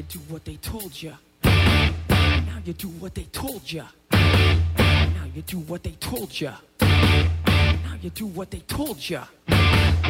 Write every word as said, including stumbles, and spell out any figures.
do what they told ya. Now you do what they told ya. Now you do what they told ya. Now you do what they told ya.